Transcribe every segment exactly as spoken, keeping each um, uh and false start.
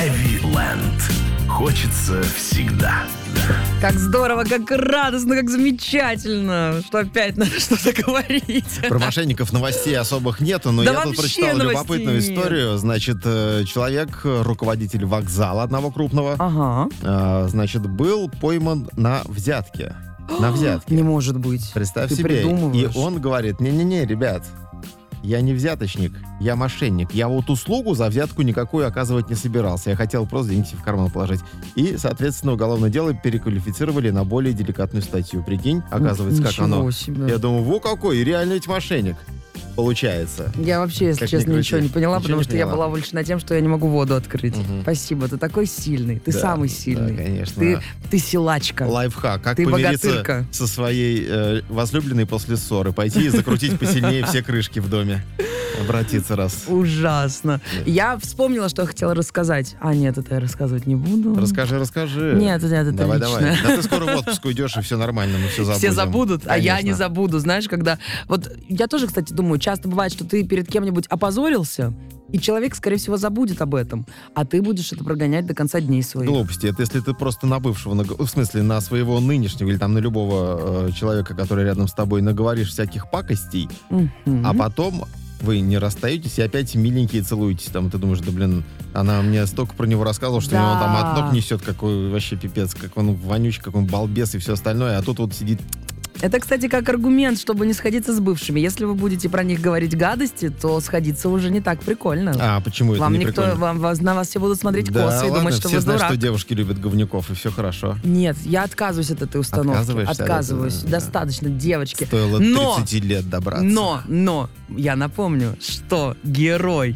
Эвиленд. Хочется всегда. Как здорово, как радостно, как замечательно, что опять надо что-то говорить. Про мошенников новостей особых нету, но Да я тут вообще прочитал новостей любопытную нет. историю. Значит, э, человек, руководитель вокзала одного крупного, Ага. э, значит, был пойман на взятке. На взятке. Не может быть. Представь Ты себе. И придумываешь. он говорит, не-не-не, ребят, я не взяточник, я мошенник. Я вот услугу за взятку никакую оказывать не собирался. Я хотел просто деньги себе в карман положить. И, соответственно, уголовное дело переквалифицировали на более деликатную статью. Прикинь, оказывается, как Ничего оно. себе. Я думаю, во какой, реально ведь мошенник. Получается. Я вообще, если Как ни честно, крути. ничего не поняла, Ничего потому не что я поняла. была больше на тем, что я не могу воду открыть. Мгм. Спасибо, ты такой сильный. Ты Да, самый да, сильный. конечно. Ты, ты силачка. Лайфхак. Как Ты помириться богатырка. со своей э, возлюбленной после ссоры. Пойти и закрутить посильнее все крышки в доме. Обратиться раз. Ужасно. Я вспомнила, что я хотела рассказать. А, нет, это я рассказывать не буду. Расскажи, расскажи. Нет, нет, это Давай, личное. давай. Да ты скоро в отпуск уйдешь, и все нормально, мы все забудем. Все забудут, а я Конечно. не забуду. Знаешь, когда... Вот я тоже, кстати, думаю, часто бывает, что ты перед кем-нибудь опозорился, и человек, скорее всего, забудет об этом, а ты будешь это прогонять до конца дней своих. Глупости. Это если ты просто на бывшего, наг- в смысле, на своего нынешнего или там на любого э, человека, который рядом с тобой, наговоришь всяких пакостей, Мгм. а потом вы не расстаетесь и опять миленькие целуетесь. Там ты думаешь, да блин, она мне столько про него рассказывала, что Да. у него там от ног несет, какой вообще пипец, как он вонючий, как он балбес и все остальное, а тут вот сидит. Это, кстати, как аргумент, чтобы не сходиться с бывшими. Если вы будете про них говорить гадости, то сходиться уже не так прикольно. А почему это вам не никто, прикольно? вам, вас- на вас все будут смотреть Да косо и ладно, думать, что все вы знают, дурак. что девушки любят говнюков, и все хорошо. Нет, я отказываюсь от этой установки. Отказываешься от Отказываюсь. этого, да. Достаточно, девочки. Стоило Но- тридцати лет добраться. Но, но, я напомню, что герой...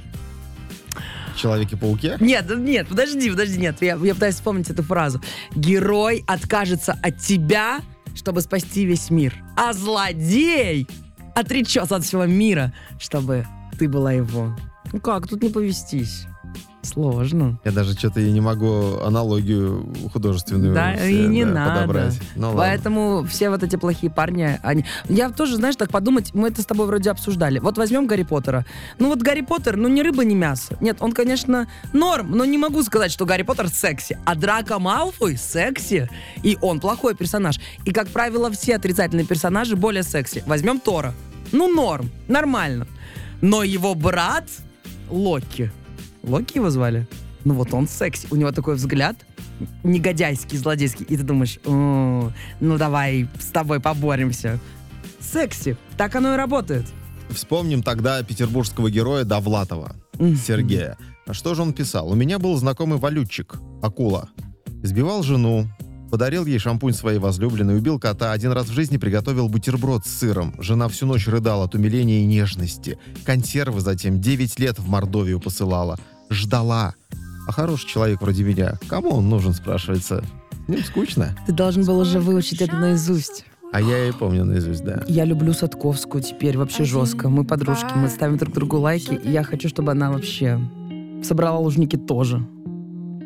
В Человеке-пауке? Нет, да нет, подожди, подожди, нет. Я, я пытаюсь вспомнить эту фразу. Герой откажется от тебя, чтобы спасти весь мир. А злодей отречется от всего мира, чтобы ты была его. Ну как, тут не повестись. Сложно. Я даже что-то и не могу аналогию художественную Да, все, и не да, надо. подобрать. Ну, ладно. Поэтому все вот эти плохие парни, они... Я тоже, знаешь, так подумать, мы это с тобой вроде обсуждали. Вот возьмем Гарри Поттера. Ну вот Гарри Поттер, ну ни рыба, ни мясо. Нет, он, конечно, норм, но не могу сказать, что Гарри Поттер секси. А Драко Малфой секси. И он плохой персонаж. И, как правило, все отрицательные персонажи более секси. Возьмем Тора. Ну норм, нормально. Но его брат Локи... Локи его звали? Ну вот он секси. У него такой взгляд негодяйский, злодейский. И ты думаешь, «О, ну давай с тобой поборемся. Секси. Так оно и работает. Вспомним тогда петербургского героя Довлатова, Мгм. Сергея. А что же он писал? У меня был знакомый валютчик, акула. Избивал жену, подарил ей шампунь своей возлюбленной, убил кота, один раз в жизни приготовил бутерброд с сыром. Жена всю ночь рыдала от умиления и нежности. Консервы затем девять лет в Мордовию посылала. Ждала. А хороший человек вроде меня, кому он нужен, спрашивается? С ним скучно. Ты должен был уже выучить это наизусть. А я и помню наизусть, да. Я люблю Садковскую теперь вообще жестко. Мы подружки, мы ставим друг другу лайки. И я хочу, чтобы она вообще собрала Лужники тоже.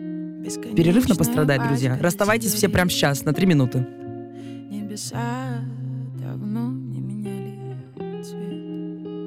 Перерыв на пострадать, друзья. Расставайтесь все прямо сейчас, на три минуты. Небеса